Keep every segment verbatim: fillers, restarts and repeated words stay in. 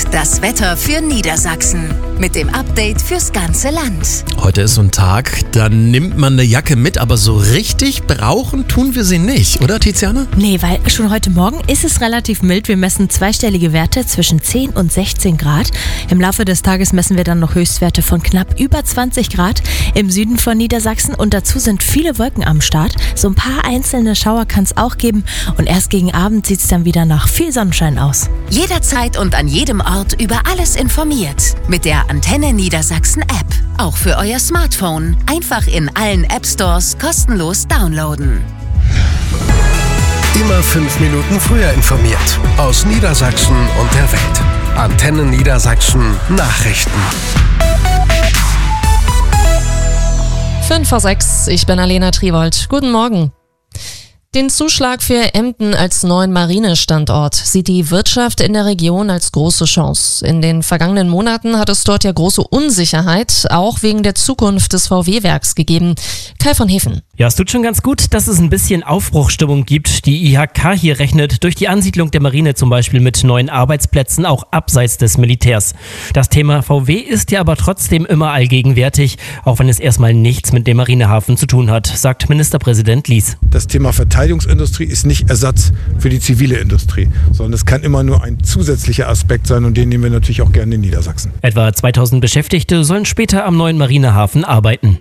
das Wetter für Niedersachsen. Mit dem Update fürs ganze Land. Heute ist so ein Tag, da nimmt man eine Jacke mit, aber so richtig brauchen tun wir sie nicht, oder Tiziana? Nee, weil schon heute Morgen ist es relativ mild. Wir messen zweistellige Werte zwischen zehn und sechzehn Grad. Im Laufe des Tages messen wir dann noch Höchstwerte von knapp über zwanzig Grad im Süden von Niedersachsen. Und dazu sind viele Wolken am Start. So ein paar einzelne Schauer kann es auch geben. Und erst gegen Abend sieht es dann wieder nach viel Sonnenschein aus. Jederzeit und an jedem Ort über alles informiert. Mit der Antenne Niedersachsen App. Auch für euer Smartphone. Einfach in allen App Stores kostenlos downloaden. Immer fünf Minuten früher informiert. Aus Niedersachsen und der Welt. Antenne Niedersachsen Nachrichten. fünf vor sechs, ich bin Alena Triwold. Guten Morgen. Den Zuschlag für Emden als neuen Marinestandort sieht die Wirtschaft in der Region als große Chance. In den vergangenen Monaten hat es dort ja große Unsicherheit, auch wegen der Zukunft des V W-Werks gegeben. Kai von Hefen. Ja, es tut schon ganz gut, dass es ein bisschen Aufbruchsstimmung gibt. Die I H K hier rechnet durch die Ansiedlung der Marine zum Beispiel mit neuen Arbeitsplätzen, auch abseits des Militärs. Das Thema V W ist ja aber trotzdem immer allgegenwärtig, auch wenn es erstmal nichts mit dem Marinehafen zu tun hat, sagt Ministerpräsident Lies. Das Thema Verteidigungsindustrie ist nicht Ersatz für die zivile Industrie, sondern es kann immer nur ein zusätzlicher Aspekt sein und den nehmen wir natürlich auch gerne in Niedersachsen. Etwa zweitausend Beschäftigte sollen später am neuen Marinehafen arbeiten.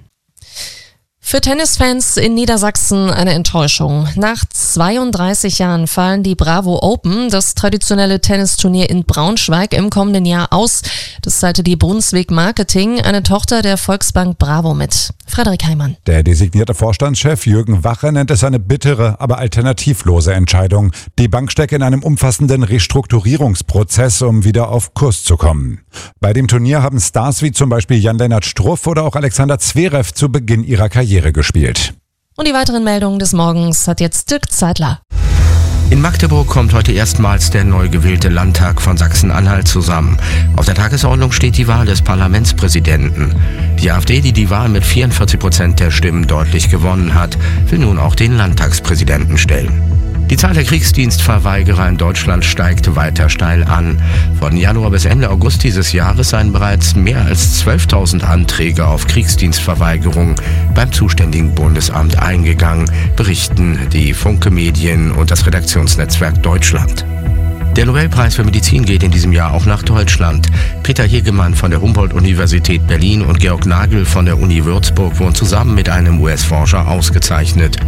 Für Tennisfans in Niedersachsen eine Enttäuschung. Nach zweiunddreißig Jahren fallen die Bravo Open, das traditionelle Tennisturnier in Braunschweig, im kommenden Jahr aus. Das teilte die Brunswick Marketing, eine Tochter der Volksbank Bravo, mit. Frederik Heimann. Der designierte Vorstandschef Jürgen Wache nennt es eine bittere, aber alternativlose Entscheidung. Die Bank stecke in einem umfassenden Restrukturierungsprozess, um wieder auf Kurs zu kommen. Bei dem Turnier haben Stars wie zum Beispiel Jan-Lennart Struff oder auch Alexander Zverev zu Beginn ihrer Karriere gespielt. Und die weiteren Meldungen des Morgens hat jetzt Dirk Zeitler. In Magdeburg kommt heute erstmals der neu gewählte Landtag von Sachsen-Anhalt zusammen. Auf der Tagesordnung steht die Wahl des Parlamentspräsidenten. Die AfD, die die Wahl mit vierundvierzig Prozent der Stimmen deutlich gewonnen hat, will nun auch den Landtagspräsidenten stellen. Die Zahl der Kriegsdienstverweigerer in Deutschland steigt weiter steil an. Von Januar bis Ende August dieses Jahres seien bereits mehr als zwölftausend Anträge auf Kriegsdienstverweigerung beim zuständigen Bundesamt eingegangen, berichten die Funke Medien und das Redaktionsnetzwerk Deutschland. Der Nobelpreis für Medizin geht in diesem Jahr auch nach Deutschland. Peter Hegemann von der Humboldt-Universität Berlin und Georg Nagel von der Uni Würzburg wurden zusammen mit einem U S-Forscher ausgezeichnet.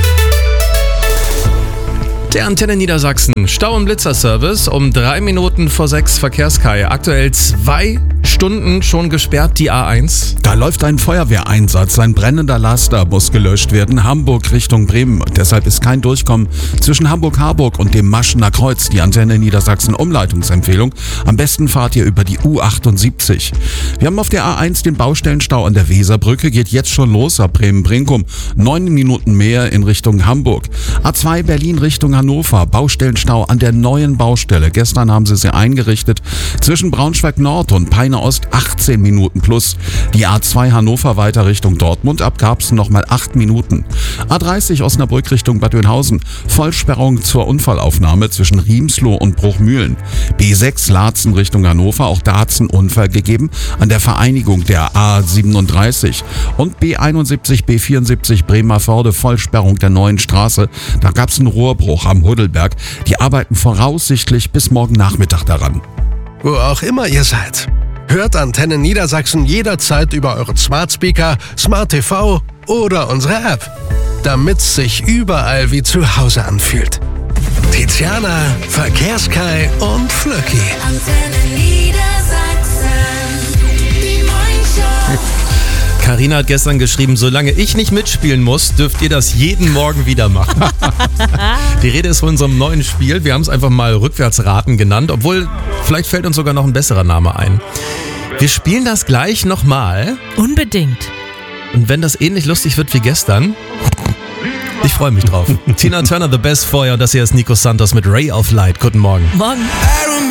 Der Antenne Niedersachsen Stau- und Blitzerservice um drei Minuten vor sechs Verkehrskai. Aktuell zwei Stunden schon gesperrt, die A eins. Da läuft ein Feuerwehreinsatz. Ein brennender Laster muss gelöscht werden. Hamburg Richtung Bremen. Deshalb ist kein Durchkommen zwischen Hamburg-Harburg und dem Maschener Kreuz. Die Antenne Niedersachsen Umleitungsempfehlung. Am besten fahrt ihr über die U achtundsiebzig. Wir haben auf der A eins den Baustellenstau an der Weserbrücke. Geht jetzt schon los ab Bremen-Brinkum. Neun Minuten mehr in Richtung Hamburg. A zwei Berlin Richtung Hannover. Baustellenstau an der neuen Baustelle. Gestern haben sie sie eingerichtet. Zwischen Braunschweig Nord und Peine Ost achtzehn Minuten plus. Die A zwei Hannover weiter Richtung Dortmund, ab Garbsen nochmal acht Minuten. A dreißig Osnabrück Richtung Bad Oeynhausen. Vollsperrung zur Unfallaufnahme zwischen Riemsloh und Bruchmühlen. B sechs Laatzen Richtung Hannover, auch da hat es einen Unfall gegeben an der Vereinigung der A siebenunddreißig. Und B einundsiebzig, B vierundsiebzig Bremervörde, Vollsperrung der neuen Straße. Da gab es einen Rohrbruch am Huddelberg. Die arbeiten voraussichtlich bis morgen Nachmittag daran. Wo auch immer ihr seid. Hört Antenne Niedersachsen jederzeit über euren Smart Speaker, Smart T V oder unsere App, damit's sich überall wie zu Hause anfühlt. Tiziana, Verkehrskai und Flöcki. Antenne Niedersachsen, die Morningshow. Carina hat gestern geschrieben, solange ich nicht mitspielen muss, dürft ihr das jeden Morgen wieder machen. Die Rede ist von unserem neuen Spiel. Wir haben es einfach mal Rückwärtsraten genannt, obwohl vielleicht fällt uns sogar noch ein besserer Name ein. Wir spielen das gleich nochmal. Unbedingt. Und wenn das ähnlich lustig wird wie gestern, ich freue mich drauf. Tina Turner, The Best vorher, und das hier ist Nico Santos mit Ray of Light. Guten Morgen. Morgen.